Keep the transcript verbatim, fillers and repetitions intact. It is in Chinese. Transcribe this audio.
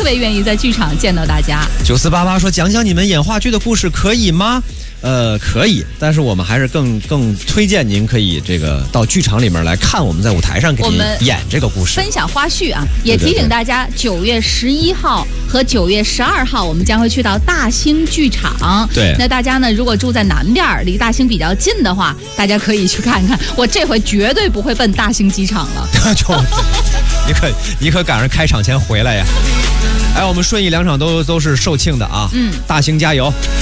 别愿意在剧场见到大家。 九四八八说，讲讲你们演话剧的故事可以吗？呃，可以，但是我们还是更更推荐您可以这个到剧场里面来看我们在舞台上给您演这个故事， 分享花絮啊。也提醒大家，九月十一号和九月十二号，我们将会去到大兴剧场。 对， 那大家呢，如果住在南边，离大兴比较近的话，大家可以去看看。我这回绝对不会奔大兴机场了。 就你可你可赶上开场前回来呀！哎，我们顺义两场都都是售罄的啊，嗯，大兴加油。